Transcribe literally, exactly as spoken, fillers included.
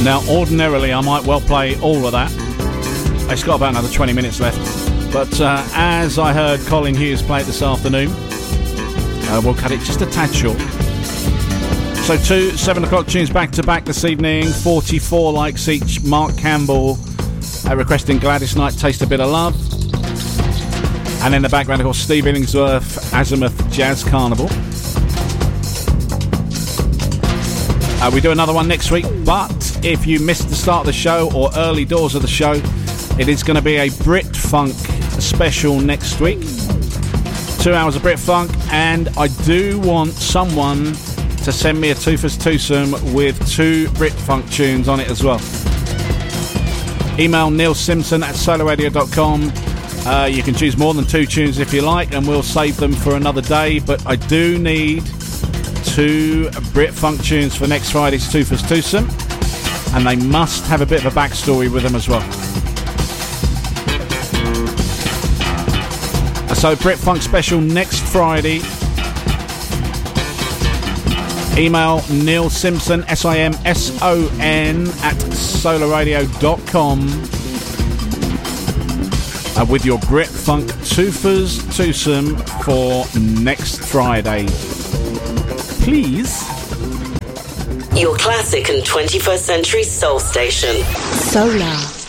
Now, ordinarily, I might well play all of that. It's got about another twenty minutes left. But uh, as I heard Colin Hughes play it this afternoon, uh, we'll cut it just a tad short. So two seven o'clock tunes back to back this evening, forty-four likes each. Mark Campbell uh, requesting Gladys Knight, Taste a Bit of Love. And in the background, of course, Steve Illingsworth, Azimuth Jazz Carnival. Uh, we do another one next week, but if you missed the start of the show or early doors of the show, it is going to be a Brit Funk special next week. Two hours of Brit Funk, and I do want someone to send me a Toofers twosome with two Brit Funk tunes on it as well. Email Neil Simpson at solar radio dot com. Uh, you can choose more than two tunes if you like, and we'll save them for another day, but I do need two Brit Funk tunes for next Friday's Toofers twosome, and they must have a bit of a backstory with them as well. So Brit Funk special next Friday. Email Neil Simpson, S I M S O N, at solar radio dot com uh, with your Brit Funk Toofers twosome for next Friday. Please. Your classic and twenty-first century soul station. Solar.